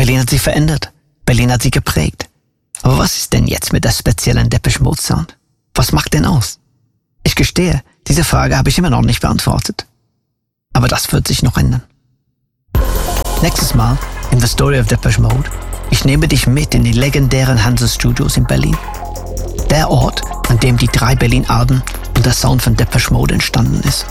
Berlin hat sie verändert. Berlin hat sie geprägt. Aber was ist denn jetzt mit der speziellen Depeche Mode Sound? Was macht denn aus? Ich gestehe, diese Frage habe ich immer noch nicht beantwortet. Aber das wird sich noch ändern. Nächstes Mal in The Story of Depeche Mode, ich nehme dich mit in die legendären Hansa Studios in Berlin. Der Ort, an dem die 3 Berlin-Alben und der Sound von Depeche Mode entstanden ist.